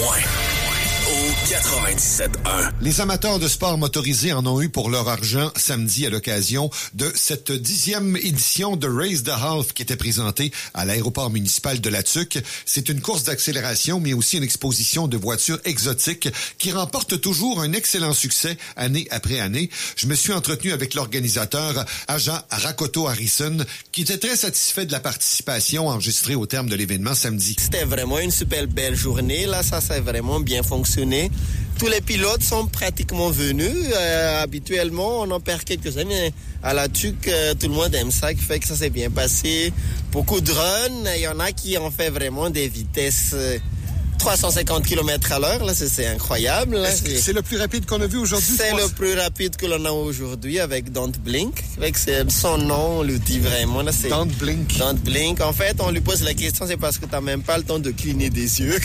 point. Au 97.1. Les amateurs de sport motorisé en ont eu pour leur argent samedi à l'occasion de cette 10e édition de Race the Half qui était présentée à l'aéroport municipal de La Tuque. C'est une course d'accélération, mais aussi une exposition de voitures exotiques qui remporte toujours un excellent succès année après année. Je me suis entretenu avec l'organisateur, agent Rakoto Harrison, qui était très satisfait de la participation enregistrée au terme de l'événement samedi. C'était vraiment une super belle journée. Là, ça a vraiment bien fonctionné. Tous les pilotes sont pratiquement venus. Habituellement, on en perd quelques-uns, mais à La Tuque, tout le monde aime ça, qui fait que ça s'est bien passé. Beaucoup de runs. Il y en a qui ont fait vraiment des vitesses 350 km à l'heure. Là, c'est incroyable. Là. Est-ce que c'est le plus rapide qu'on a vu aujourd'hui? C'est le plus rapide que l'on a aujourd'hui avec Don't Blink. Avec son nom, on le dit vraiment. Là, c'est Don't Blink. Don't Blink. En fait, on lui pose la question, c'est parce que t'as même pas le temps de cligner des yeux.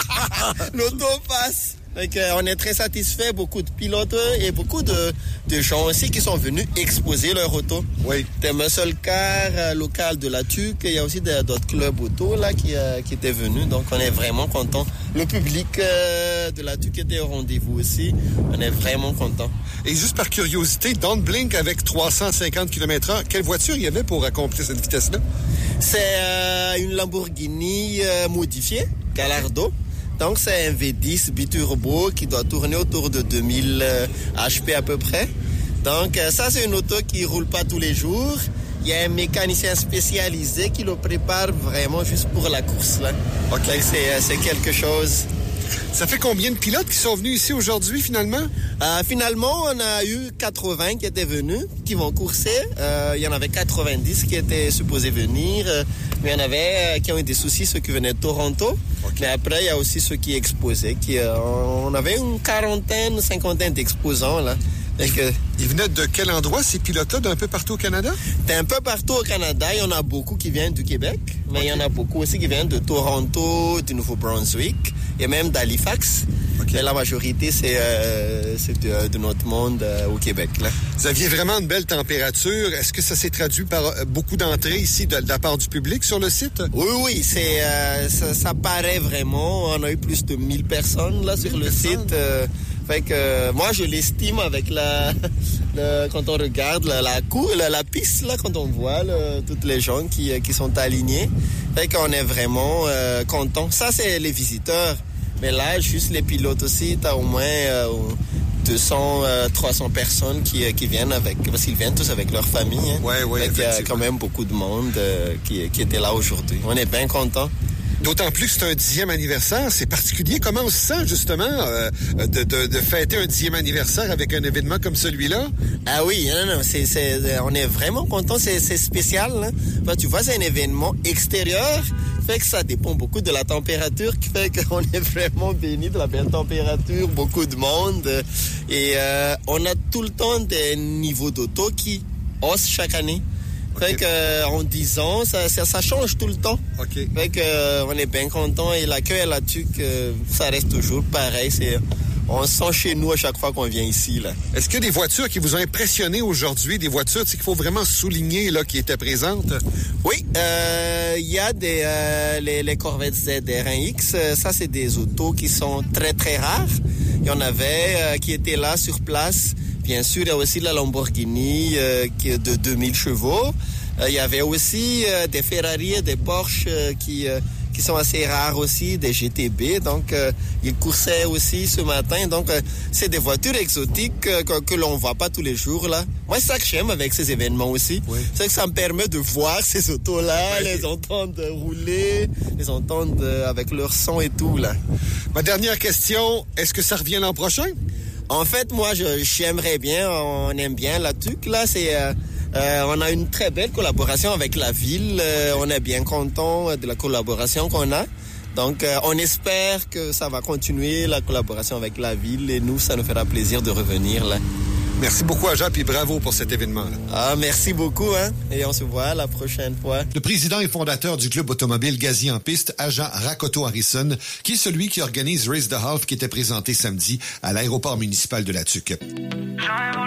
L'auto passe. On est très satisfait, beaucoup de pilotes et beaucoup de gens aussi qui sont venus exposer leur auto. Oui. C'est un seul car local de La Tuque. Il y a aussi d'autres clubs auto là qui étaient venus. Donc on est vraiment content. Le public de La Tuque était au rendez-vous aussi. On est vraiment content. Et juste par curiosité, Don't Blink avec 350 km/h, quelle voiture il y avait pour accomplir cette vitesse-là? C'est une Lamborghini modifiée, Gallardo. Donc, c'est un V10 biturbo qui doit tourner autour de 2000 HP à peu près. Donc, ça, c'est une auto qui roule pas tous les jours. Il y a un mécanicien spécialisé qui le prépare vraiment juste pour la course, là. OK. Donc, c'est quelque chose. Ça fait combien de pilotes qui sont venus ici aujourd'hui, finalement? Finalement, on a eu 80 qui étaient venus, qui vont courser. Il y en avait 90 qui étaient supposés venir. Mais il y en avait qui ont eu des soucis, ceux qui venaient de Toronto. Okay. Mais après, il y a aussi ceux qui exposaient. On avait une cinquantaine d'exposants, là. Ils venaient de quel endroit, ces pilotes-là, d'un peu partout au Canada? Un peu partout au Canada. Il y en a beaucoup qui viennent du Québec, mais il y en a beaucoup aussi qui viennent de Toronto, du Nouveau-Brunswick et même d'Halifax. Okay. Mais la majorité, c'est de notre monde au Québec, là. Vous aviez vraiment une belle température. Est-ce que ça s'est traduit par beaucoup d'entrées ici de la part du public sur le site? Oui, ça paraît vraiment. On a eu plus de 1000 personnes là sur le site. Fait que moi je l'estime avec quand on regarde la piste là, quand on voit toutes les gens qui sont alignés. Fait qu'on est vraiment content. Ça c'est les visiteurs, mais là juste les pilotes aussi, t'as au moins 200, 300 personnes qui viennent parce qu'ils viennent tous avec leur famille. Hein. Ouais, il y a quand même beaucoup de monde qui était là aujourd'hui. On est bien contents. D'autant plus que c'est un 10e anniversaire. C'est particulier. Comment on se sent, justement, de fêter un 10e anniversaire avec un événement comme celui-là? Ah oui, non, on est vraiment contents. C'est spécial. Hein? Enfin, tu vois, c'est un événement extérieur. Fait que ça dépend beaucoup de la température, qui fait qu'on est vraiment béni de la belle température, beaucoup de monde. Et on a tout le temps des niveaux d'auto qui haussent chaque année. Fait que en 10 ans, ça change tout le temps. Okay. Fait que on est bien content et l'accueil à La Tuque, ça reste toujours pareil. On se sent chez nous à chaque fois qu'on vient ici, là. Est-ce qu'il y a des voitures qui vous ont impressionné aujourd'hui, des voitures qu'il faut vraiment souligner là qui étaient présentes? Oui, il y a les Corvette ZR1X. Ça, c'est des autos qui sont très très rares. Il y en avait qui étaient là sur place. Bien sûr, il y a aussi la Lamborghini qui est de 2000 chevaux. Il y avait aussi des Ferrari et des Porsche qui sont assez rares aussi, des GTB. Donc, ils coursaient aussi ce matin. Donc, c'est des voitures exotiques que l'on ne voit pas tous les jours, là. Moi, c'est ça que j'aime avec ces événements aussi. Oui. C'est que ça me permet de voir ces autos-là, les entendre rouler, les entendre avec leur son et tout, là. Ma dernière question, est-ce que ça revient l'an prochain? En fait, moi, j'aimerais bien, on aime bien La Tuque, là, on a une très belle collaboration avec la ville, on est bien content de la collaboration qu'on a. Donc, on espère que ça va continuer, la collaboration avec la ville, et nous, ça nous fera plaisir de revenir, là. Merci beaucoup, Agent, puis bravo pour cet événement-là. Ah, merci beaucoup, hein, et on se voit la prochaine fois. Le président et fondateur du club automobile Gazi en piste, Agent Rakoto Harrison, qui est celui qui organise Race the Half qui était présenté samedi à l'aéroport municipal de La Tuque.